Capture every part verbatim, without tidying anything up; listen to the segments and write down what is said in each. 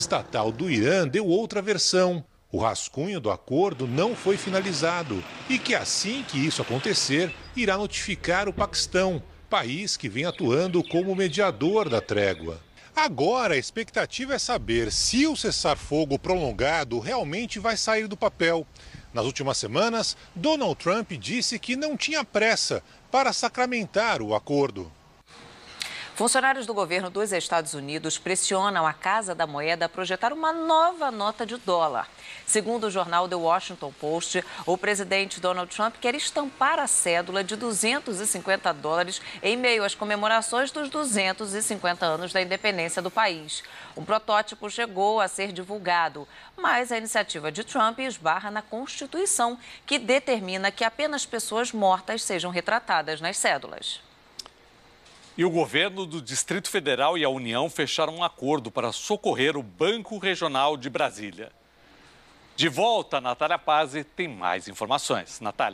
estatal do Irã deu outra versão. O rascunho do acordo não foi finalizado e que assim que isso acontecer, irá notificar o Paquistão, país que vem atuando como mediador da trégua. Agora, a expectativa é saber se o cessar-fogo prolongado realmente vai sair do papel. Nas últimas semanas, Donald Trump disse que não tinha pressa para sacramentar o acordo. Funcionários do governo dos Estados Unidos pressionam a Casa da Moeda a projetar uma nova nota de dólar. Segundo o jornal The Washington Post, o presidente Donald Trump quer estampar a cédula de duzentos e cinquenta dólares em meio às comemorações dos duzentos e cinquenta anos da independência do país. Um protótipo chegou a ser divulgado, mas a iniciativa de Trump esbarra na Constituição, que determina que apenas pessoas mortas sejam retratadas nas cédulas. E o governo do Distrito Federal e a União fecharam um acordo para socorrer o Banco Regional de Brasília. De volta, a Natália Pazzi tem mais informações. Natália.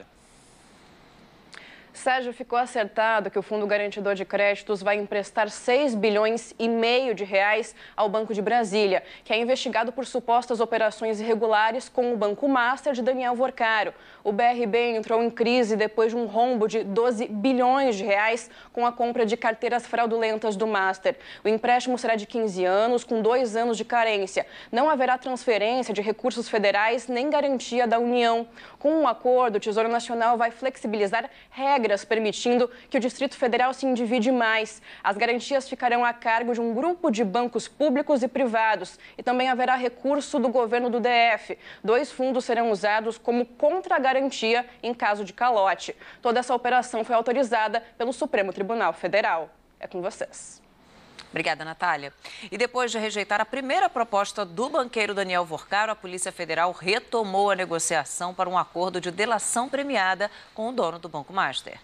Sérgio, ficou acertado que o Fundo Garantidor de Créditos vai emprestar seis bilhões e meio de reais ao Banco de Brasília, que é investigado por supostas operações irregulares com o Banco Master de Daniel Vorcaro. O B R B entrou em crise depois de um rombo de doze bilhões de reais com a compra de carteiras fraudulentas do Master. O empréstimo será de quinze anos, com dois anos de carência. Não haverá transferência de recursos federais nem garantia da União. Com um acordo, o Tesouro Nacional vai flexibilizar regras permitindo que o Distrito Federal se endivide mais. As garantias ficarão a cargo de um grupo de bancos públicos e privados e também haverá recurso do governo do D F. Dois fundos serão usados como contragarantia em caso de calote. Toda essa operação foi autorizada pelo Supremo Tribunal Federal. É com vocês. Obrigada, Natália. E depois de rejeitar a primeira proposta do banqueiro Daniel Vorcaro, a Polícia Federal retomou a negociação para um acordo de delação premiada com o dono do Banco Master.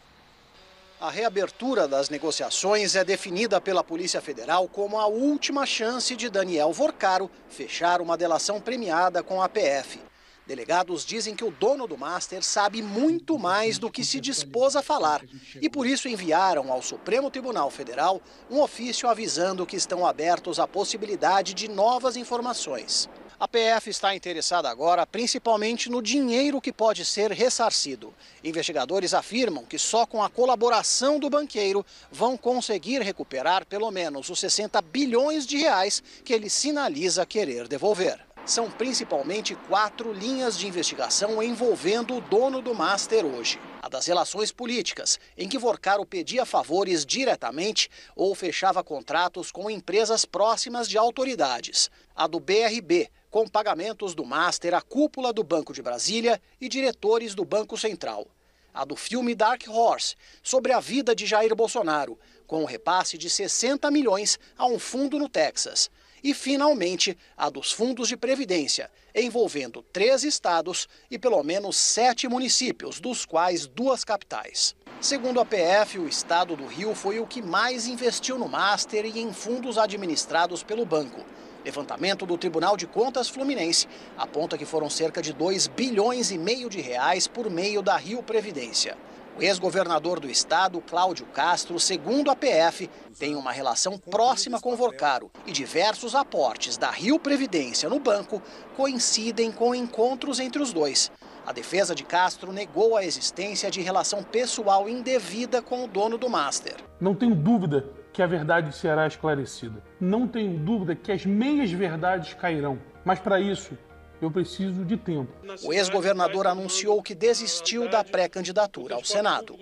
A reabertura das negociações é definida pela Polícia Federal como a última chance de Daniel Vorcaro fechar uma delação premiada com a P F. Delegados dizem que o dono do Master sabe muito mais do que se dispôs a falar e por isso enviaram ao Supremo Tribunal Federal um ofício avisando que estão abertos à possibilidade de novas informações. A P F está interessada agora principalmente no dinheiro que pode ser ressarcido. Investigadores afirmam que só com a colaboração do banqueiro vão conseguir recuperar pelo menos os sessenta bilhões de reais que ele sinaliza querer devolver. São principalmente quatro linhas de investigação envolvendo o dono do Master hoje. A das relações políticas, em que Vorcaro pedia favores diretamente ou fechava contratos com empresas próximas de autoridades. A do B R B, com pagamentos do Master à cúpula do Banco de Brasília e diretores do Banco Central. A do filme Dark Horse, sobre a vida de Jair Bolsonaro, com o repasse de sessenta milhões a um fundo no Texas. E, finalmente, a dos fundos de previdência, envolvendo três estados e pelo menos sete municípios, dos quais duas capitais. Segundo a P F, o estado do Rio foi o que mais investiu no Master e em fundos administrados pelo banco. Levantamento do Tribunal de Contas Fluminense aponta que foram cerca de dois bilhões e meio de reais por meio da Rio Previdência. O ex-governador do estado, Cláudio Castro, segundo a P F, tem uma relação próxima com Vorcaro e diversos aportes da Rio Previdência no banco coincidem com encontros entre os dois. A defesa de Castro negou a existência de relação pessoal indevida com o dono do Master. Não tenho dúvida que a verdade será esclarecida. Não tenho dúvida que as meias-verdades cairão. Mas para isso, eu preciso de tempo. O ex-governador anunciou que desistiu da pré-candidatura ao Senado.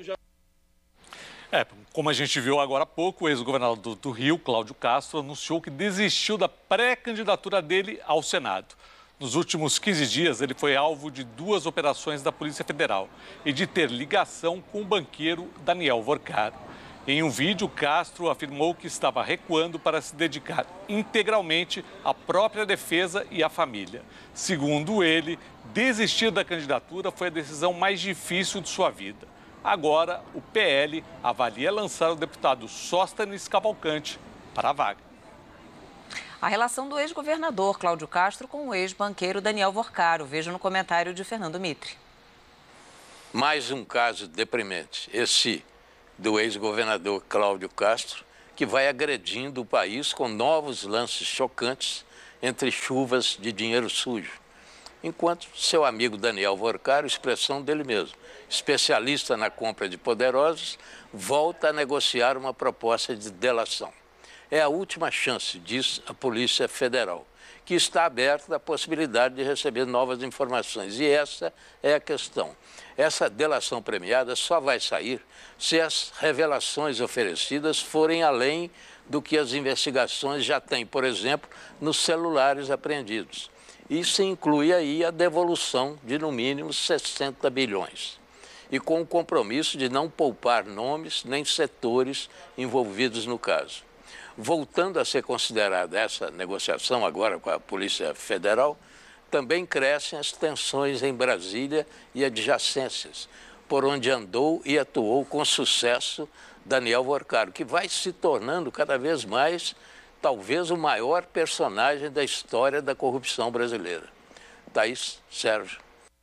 É, como a gente viu agora há pouco, o ex-governador do Rio, Cláudio Castro, anunciou que desistiu da pré-candidatura dele ao Senado. Nos últimos quinze dias, ele foi alvo de duas operações da Polícia Federal e de ter ligação com o banqueiro Daniel Vorcaro. Em um vídeo, Castro afirmou que estava recuando para se dedicar integralmente à própria defesa e à família. Segundo ele, desistir da candidatura foi a decisão mais difícil de sua vida. Agora, o P L avalia lançar o deputado Sóstenes Cavalcante para a vaga. A relação do ex-governador Cláudio Castro com o ex-banqueiro Daniel Vorcaro. Veja no comentário de Fernando Mitre. Mais um caso deprimente. Esse do ex-governador Cláudio Castro, que vai agredindo o país com novos lances chocantes entre chuvas de dinheiro sujo. Enquanto seu amigo Daniel Vorcaro, expressão dele mesmo, especialista na compra de poderosos, volta a negociar uma proposta de delação. É a última chance, diz a Polícia Federal, que está aberta à possibilidade de receber novas informações. E essa é a questão. Essa delação premiada só vai sair se as revelações oferecidas forem além do que as investigações já têm, por exemplo, nos celulares apreendidos. Isso inclui aí a devolução de, no mínimo, sessenta bilhões. E com o compromisso de não poupar nomes nem setores envolvidos no caso. Voltando a ser considerada essa negociação agora com a Polícia Federal, também crescem as tensões em Brasília e adjacências, por onde andou e atuou com sucesso Daniel Vorcaro, que vai se tornando cada vez mais, talvez, o maior personagem da história da corrupção brasileira. Thaís, Sérgio.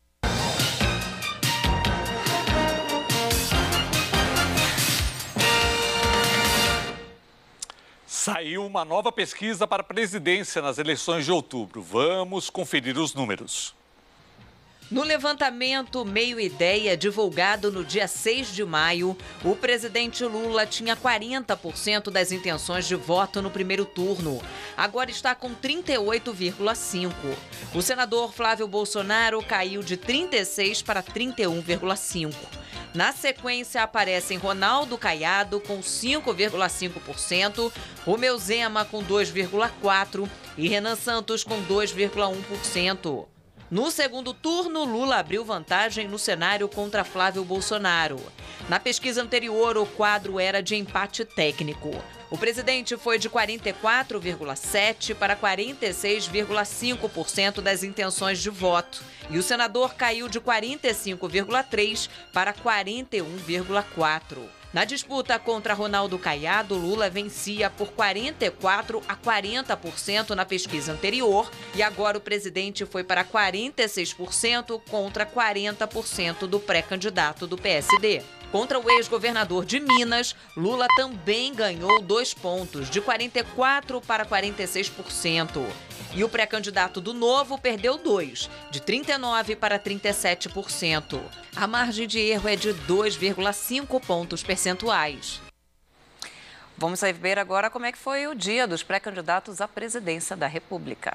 Saiu uma nova pesquisa para a presidência nas eleições de outubro. Vamos conferir os números. No levantamento Meio Ideia, divulgado no dia seis de maio, o presidente Lula tinha quarenta por cento das intenções de voto no primeiro turno. Agora está com trinta e oito vírgula cinco por cento. O senador Flávio Bolsonaro caiu de trinta e seis por cento para trinta e um vírgula cinco por cento. Na sequência, aparecem Ronaldo Caiado com cinco vírgula cinco por cento, Romeu Zema com dois vírgula quatro por cento e Renan Santos com dois vírgula um por cento. No segundo turno, Lula abriu vantagem no cenário contra Flávio Bolsonaro. Na pesquisa anterior, o quadro era de empate técnico. O presidente foi de quarenta e quatro vírgula sete por cento para quarenta e seis vírgula cinco por cento das intenções de voto. E o senador caiu de quarenta e cinco vírgula três por cento para quarenta e um vírgula quatro por cento. Na disputa contra Ronaldo Caiado, Lula vencia por quarenta e quatro a quarenta por cento na pesquisa anterior e agora o presidente foi para quarenta e seis por cento contra quarenta por cento do pré-candidato do P S D. Contra o ex-governador de Minas, Lula também ganhou dois pontos, de quarenta e quatro por cento para quarenta e seis por cento. E o pré-candidato do Novo perdeu dois, de trinta e nove por cento para trinta e sete por cento. A margem de erro é de dois vírgula cinco pontos percentuais. Vamos saber agora como é que foi o dia dos pré-candidatos à presidência da República.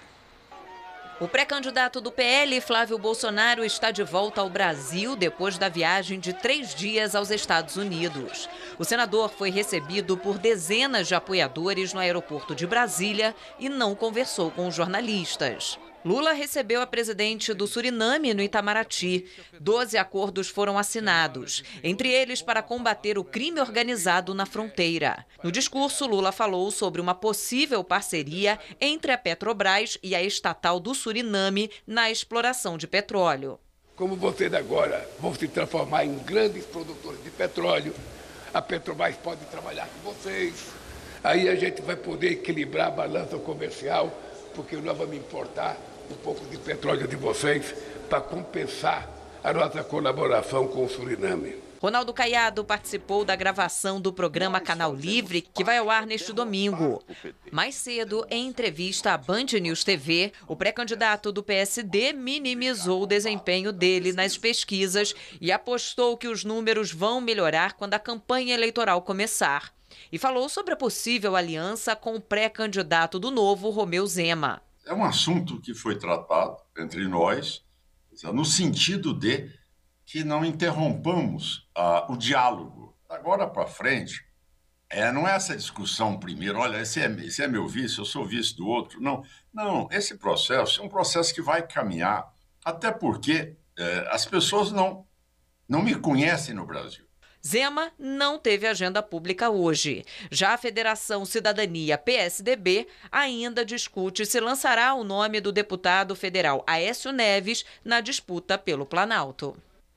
O pré-candidato do P L, Flávio Bolsonaro, está de volta ao Brasil depois da viagem de três dias aos Estados Unidos. O senador foi recebido por dezenas de apoiadores no aeroporto de Brasília e não conversou com os jornalistas. Lula recebeu a presidente do Suriname no Itamaraty. Doze acordos foram assinados, entre eles para combater o crime organizado na fronteira. No discurso, Lula falou sobre uma possível parceria entre a Petrobras e a estatal do Suriname na exploração de petróleo. Como vocês agora vão se transformar em grandes produtores de petróleo, a Petrobras pode trabalhar com vocês. Aí a gente vai poder equilibrar a balança comercial, porque nós vamos importar um pouco de petróleo de vocês para compensar a nossa colaboração com o Suriname. Ronaldo Caiado participou da gravação do programa Canal Livre, que vai ao ar neste domingo. Mais cedo, em entrevista à Band News T V, o pré-candidato do P S D minimizou o desempenho dele nas pesquisas e apostou que os números vão melhorar quando a campanha eleitoral começar. E falou sobre a possível aliança com o pré-candidato do Novo, Romeu Zema. É um assunto que foi tratado entre nós, no sentido de que não interrompamos uh, o diálogo. Agora para frente, é, não é essa discussão primeiro, olha, esse é, esse é meu vice, eu sou vice do outro. Não, não, esse processo é um processo que vai caminhar, até porque é, as pessoas não, não me conhecem no Brasil. Zema não teve agenda pública hoje. Já a Federação Cidadania P S D B ainda discute se lançará o nome do deputado federal Aécio Neves na disputa pelo Planalto.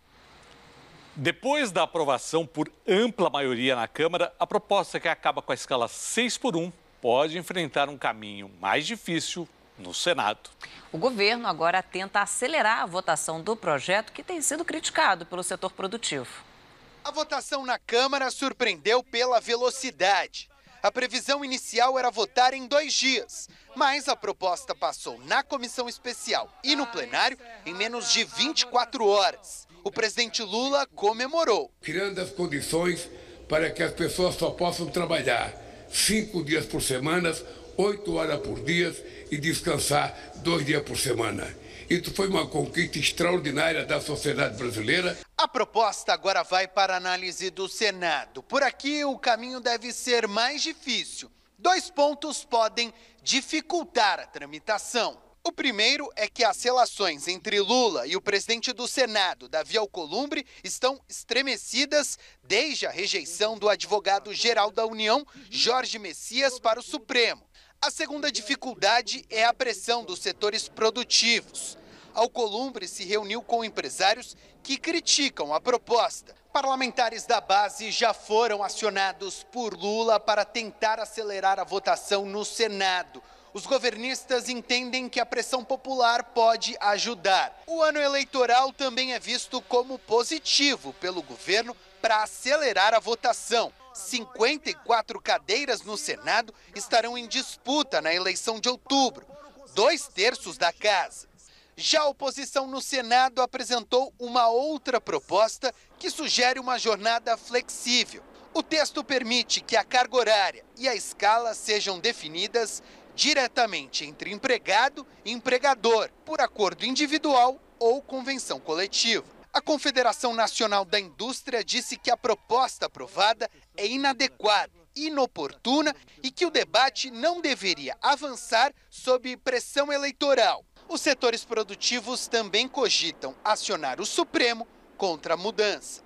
Depois da aprovação por ampla maioria na Câmara, a proposta que acaba com a escala seis por um pode enfrentar um caminho mais difícil no Senado. O governo agora tenta acelerar a votação do projeto que tem sido criticado pelo setor produtivo. A votação na Câmara surpreendeu pela velocidade. A previsão inicial era votar em dois dias, mas a proposta passou na comissão especial e no plenário em menos de vinte e quatro horas. O presidente Lula comemorou. Criando as condições para que as pessoas só possam trabalhar cinco dias por semana, oito horas por dia e descansar dois dias por semana. Isso foi uma conquista extraordinária da sociedade brasileira. A proposta agora vai para a análise do Senado. Por aqui, o caminho deve ser mais difícil. Dois pontos podem dificultar a tramitação. O primeiro é que as relações entre Lula e o presidente do Senado, Davi Alcolumbre, estão estremecidas desde a rejeição do advogado-geral da União, Jorge Messias, para o Supremo. A segunda dificuldade é a pressão dos setores produtivos. Alcolumbre se reuniu com empresários que criticam a proposta. Parlamentares da base já foram acionados por Lula para tentar acelerar a votação no Senado. Os governistas entendem que a pressão popular pode ajudar. O ano eleitoral também é visto como positivo pelo governo para acelerar a votação. cinquenta e quatro cadeiras no Senado estarão em disputa na eleição de outubro, dois terços da casa. Já a oposição no Senado apresentou uma outra proposta que sugere uma jornada flexível. O texto permite que a carga horária e a escala sejam definidas diretamente entre empregado e empregador, por acordo individual ou convenção coletiva. A Confederação Nacional da Indústria disse que a proposta aprovada é inadequada, inoportuna e que o debate não deveria avançar sob pressão eleitoral. Os setores produtivos também cogitam acionar o Supremo contra a mudança.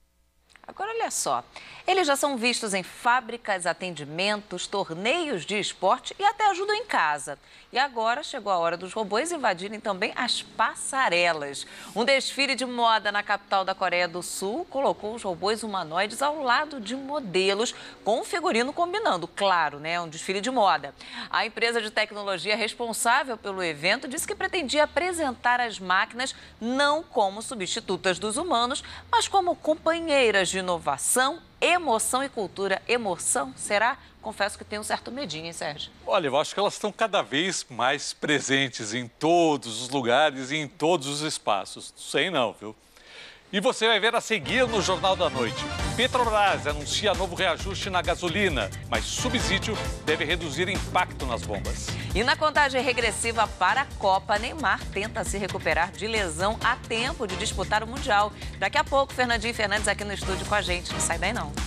Agora, olha só, eles já são vistos em fábricas, atendimentos, torneios de esporte e até ajudam em casa. E agora chegou a hora dos robôs invadirem também as passarelas. Um desfile de moda na capital da Coreia do Sul colocou os robôs humanoides ao lado de modelos com um figurino combinando. Claro, né? Um desfile de moda. A empresa de tecnologia responsável pelo evento disse que pretendia apresentar as máquinas não como substitutas dos humanos, mas como companheiras de inovação, emoção e cultura. Emoção, será? Confesso que tenho um certo medinho, hein, Sérgio? Olha, eu acho que elas estão cada vez mais presentes em todos os lugares e em todos os espaços. Não sei não, viu? E você vai ver a seguir no Jornal da Noite. Petrobras anuncia novo reajuste na gasolina, mas subsídio deve reduzir impacto nas bombas. E na contagem regressiva para a Copa, Neymar tenta se recuperar de lesão a tempo de disputar o Mundial. Daqui a pouco, Fernandinho Fernandes aqui no estúdio com a gente. Não sai daí, não.